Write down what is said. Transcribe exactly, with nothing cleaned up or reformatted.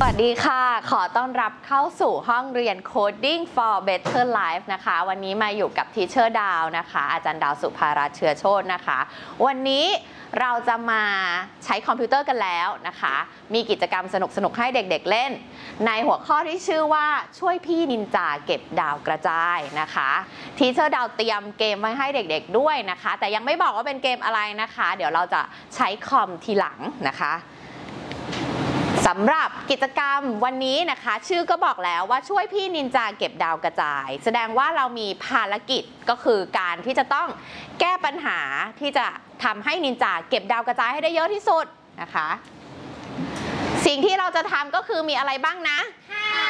สวัสดีค่ะขอต้อนรับเข้าสู่ห้องเรียน Coding for Better Life นะคะวันนี้มาอยู่กับทีเชอร์ดาวนะคะอาจารย์ดาวสุภารัตน์เชื้อโชตินะคะวันนี้เราจะมาใช้คอมพิวเตอร์กันแล้วนะคะมีกิจกรรมสนุกๆให้เด็กๆเล่นในหัวข้อที่ชื่อว่าช่วยพี่นินจาเก็บดาวกระจายนะคะทีเชอร์ดาวเตรียมเกมไว้ให้เด็กๆด้วยนะคะแต่ยังไม่บอกว่าเป็นเกมอะไรนะคะเดี๋ยวเราจะใช้คอมทีหลังนะคะสำหรับกิจกรรมวันนี้นะคะชื่อก็บอกแล้วว่าช่วยพี่นินจาเก็บดาวกระจายแสดงว่าเรามีภารกิจก็คือการที่จะต้องแก้ปัญหาที่จะทำให้นินจาเก็บดาวกระจายให้ได้เยอะที่สุดนะคะสิ่งที่เราจะทำก็คือมีอะไรบ้างนะห้า